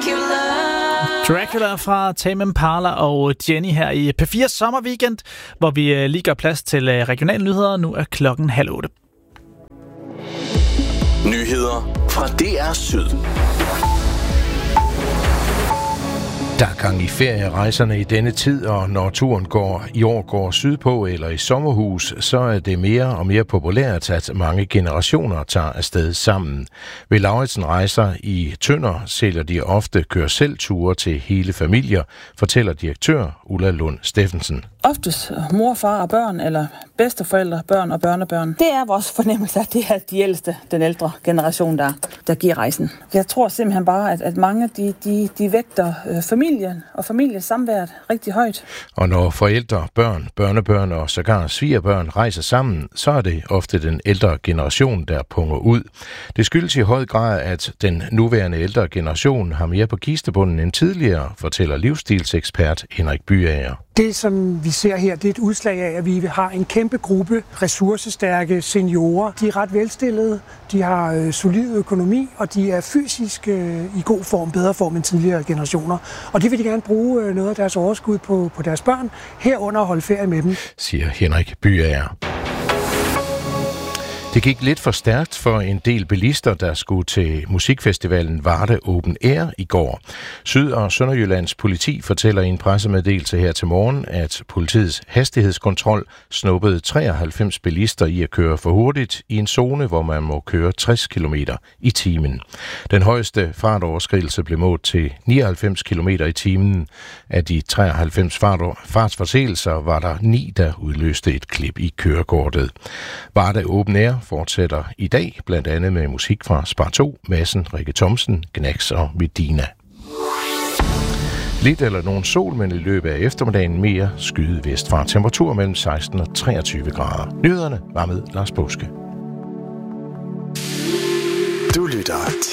Dracula fra Tame Impala og Jenny her i P4 sommerweekend, hvor vi lige gør plads til regionale nyheder. Nu er klokken 7:30. Nyheder fra DR Syd. Der er gang i ferierejserne i denne tid, og når turen i år går sydpå eller i sommerhus, så er det mere og mere populært, at mange generationer tager afsted sammen. Ved Lauritsen Rejser i Tønder sælger de ofte kør-selv-ture til hele familier, fortæller direktør Ulla Lund Steffensen. Oftest mor, far og børn, eller bedsteforældre, børn og børnebørn. Det er vores fornemmelse, at det er de ældste, den ældre generation, der giver rejsen. Jeg tror simpelthen bare, at mange de vægter familien og familiesamværet rigtig højt. Og når forældre, børn, børnebørn og sågar svigerbørn rejser sammen, så er det ofte den ældre generation, der punger ud. Det skyldes i høj grad, at den nuværende ældre generation har mere på kistebunden end tidligere, fortæller livsstilsekspert Henrik Byager. Det, som vi ser her, det er et udslag af, at vi har en kæmpe gruppe ressourcestærke seniorer. De er ret velstillede, de har solid økonomi, og de er fysisk i god form, bedre form end tidligere generationer. Og det vil de gerne bruge noget af deres overskud på deres børn, herunder at holde ferie med dem, siger Henrik Byager. Det gik lidt for stærkt for en del bilister, der skulle til musikfestivalen Varde Open Air i går. Syd- og Sønderjyllands politi fortæller i en pressemeddelelse her til morgen, at politiets hastighedskontrol snuppede 93 bilister i at køre for hurtigt i en zone, hvor man må køre 60 km i timen. Den højeste fartoverskridelse blev målt til 99 km i timen. Af de 93 fartsforseelser var der 9, der udløste et klip i kørekortet. Varde Open Air fortsætter i dag, blandt andet med musik fra Spar 2, Madsen, Rikke Thomsen, Gnax og Medina. Lidt eller nogen sol, men i løbet af eftermiddagen mere skyde vestfra. Temperatur mellem 16 og 23 grader. Nyhederne var med Lars Påske. Du lytter til